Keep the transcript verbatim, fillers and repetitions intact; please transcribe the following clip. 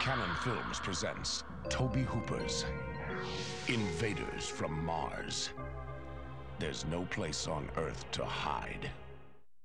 Canon Films presents Tobe Hooper's Invaders from Mars. There's no place on Earth to hide.